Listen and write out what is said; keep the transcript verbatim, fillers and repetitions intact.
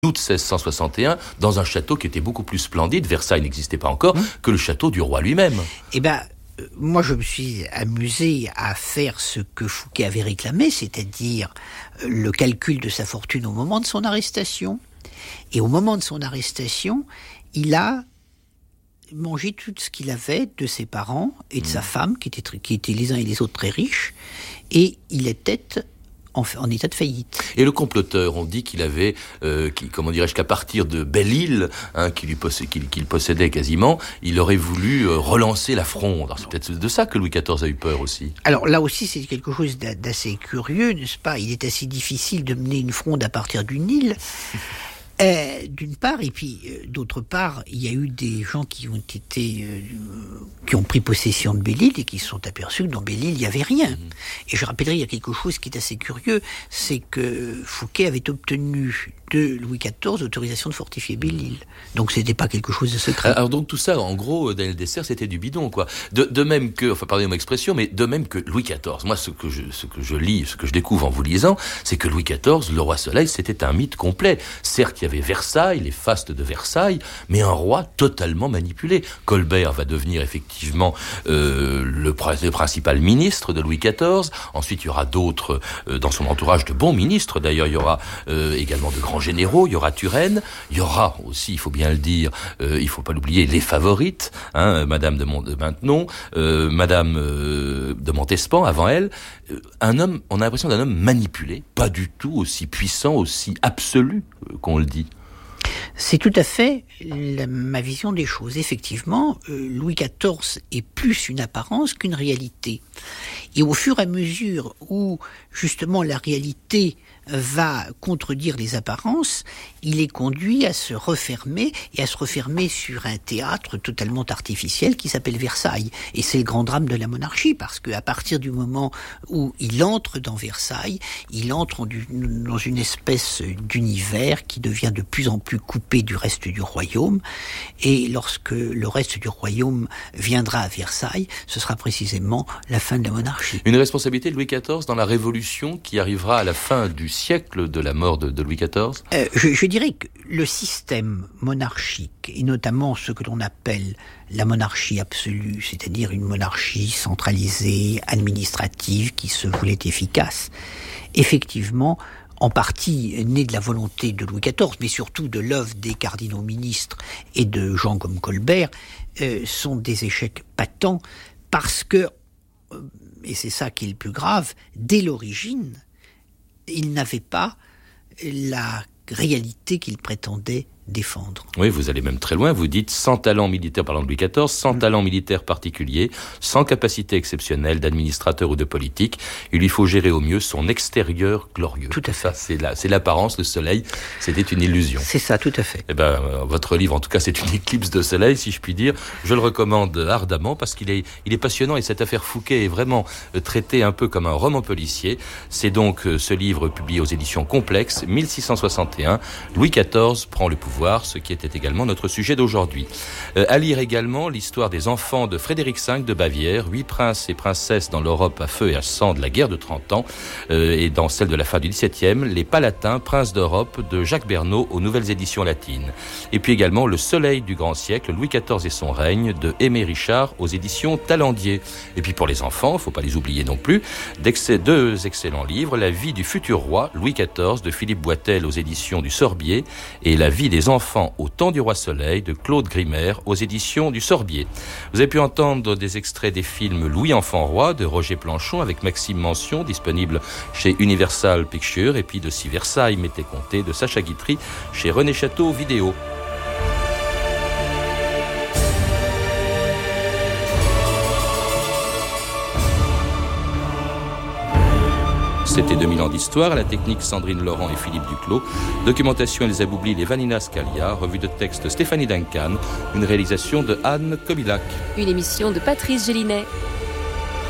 août seize cent soixante et un, dans un château qui était beaucoup plus splendide, Versailles n'existait pas encore, mmh. que le château du roi lui-même. Eh bien, euh, moi je me suis amusé à faire ce que Fouquet avait réclamé, c'est-à-dire euh, le calcul de sa fortune au moment de son arrestation. Et au moment de son arrestation, il a mangé tout ce qu'il avait de ses parents et de mmh. sa femme, qui étaient, qui étaient les uns et les autres très riches, et il était En, en état de faillite. Et le comploteur, on dit qu'il avait, euh, qui, comment dirais-je, qu'à partir de Belle-Île, hein, qu'il, lui possé, qu'il, qu'il possédait quasiment, il aurait voulu euh, relancer la fronde. Alors c'est peut-être de ça que Louis quatorze a eu peur aussi. Alors là aussi, c'est quelque chose d'assez curieux, n'est-ce pas ? Il est assez difficile de mener une fronde à partir d'une île. Euh, d'une part, et puis euh, d'autre part, il y a eu des gens qui ont été, euh, qui ont pris possession de Belle-Île et qui se sont aperçus que dans Belle-Île, il n'y avait rien. Mmh. Et je rappellerai, il y a quelque chose qui est assez curieux, c'est que Fouquet avait obtenu de Louis quatorze l'autorisation de fortifier Belle-Île. Donc c'était pas quelque chose de secret. Alors donc tout ça, en gros, Daniel Dessert, c'était du bidon, quoi. De, de même que, enfin pardonnez mon expression, mais de même que Louis quatorze. Moi, ce que je, ce que je lis, ce que je découvre en vous lisant, c'est que Louis quatorze, le roi Soleil, c'était un mythe complet. Certes, il y avait Versailles, les fastes de Versailles, mais un roi totalement manipulé. Colbert va devenir effectivement euh, le, le principal ministre de Louis quatorze. Ensuite, il y aura d'autres euh, dans son entourage de bons ministres. D'ailleurs, il y aura euh, également de grands généraux. Il y aura Turenne. Il y aura aussi, il faut bien le dire, euh, il faut pas l'oublier, les favorites, hein, Madame de, Mont- de Maintenon, euh, Madame euh, de Montespan avant elle. Euh, un homme, on a l'impression d'un homme manipulé, pas du tout aussi puissant, aussi absolu euh, qu'on le dit. C'est tout à fait la, ma vision des choses. Effectivement, euh, Louis quatorze est plus une apparence qu'une réalité. Et au fur et à mesure où, justement, la réalité va contredire les apparences, il est conduit à se refermer et à se refermer sur un théâtre totalement artificiel qui s'appelle Versailles. Et c'est le grand drame de la monarchie, parce qu'à partir du moment où il entre dans Versailles, il entre dans une espèce d'univers qui devient de plus en plus coupé du reste du royaume. Et lorsque le reste du royaume viendra à Versailles, ce sera précisément la fin de la monarchie. Une responsabilité de Louis quatorze dans la révolution qui arrivera à la fin du siècle de la mort de, de Louis quatorze euh, je, je dirais que le système monarchique, et notamment ce que l'on appelle la monarchie absolue, c'est-à-dire une monarchie centralisée, administrative, qui se voulait efficace, effectivement, en partie née de la volonté de Louis quatorze, mais surtout de l'œuvre des cardinaux ministres et de gens comme Colbert, euh, sont des échecs patents, parce que, euh, et c'est ça qui est le plus grave, dès l'origine, il n'avait pas la réalité qu'il prétendait défendre. Oui, vous allez même très loin, vous dites sans talent militaire, parlant de Louis quatorze, sans mmh. talent militaire particulier, sans capacité exceptionnelle d'administrateur ou de politique, il lui faut gérer au mieux son extérieur glorieux. Tout à fait. Ça, c'est, la, c'est l'apparence, le soleil, c'était une illusion. C'est ça, tout à fait. Eh ben, euh, votre livre, en tout cas, c'est une éclipse de soleil, si je puis dire. Je le recommande ardemment parce qu'il est, il est passionnant et cette affaire Fouquet est vraiment euh, traitée un peu comme un roman policier. C'est donc euh, ce livre publié aux éditions Complexes, mille six cent soixante et un, Louis quatorze prend le pouvoir, ce qui était également notre sujet d'aujourd'hui. Euh, à lire également l'histoire des enfants de Frédéric cinq de Bavière, huit princes et princesses dans l'Europe à feu et à sang de la guerre de trente ans, euh, et dans celle de la fin du dix-septième, les Palatins, princes d'Europe de Jacques Bernot aux nouvelles éditions latines. Et puis également Le Soleil du grand siècle, Louis quatorze et son règne de Aimé Richard aux éditions Talandier. Et puis pour les enfants, faut pas les oublier non plus, deux excellents livres, La vie du futur roi, Louis quatorze de Philippe Boitel aux éditions du Sorbier et La vie des enfants au temps du roi Soleil de Claude Grimer aux éditions du Sorbier. Vous avez pu entendre des extraits des films Louis enfant roi de Roger Planchon avec Maxime Mention, disponible chez Universal Pictures, et puis de Si Versailles m'était compté de Sacha Guitry chez René Château Vidéo. C'était deux mille ans d'histoire, à la technique Sandrine Laurent et Philippe Duclos, documentation Elsa Boubli et Vanina Scalia, revue de texte Stéphanie Duncan, une réalisation de Anne Kobilac. Une émission de Patrice Gélinet.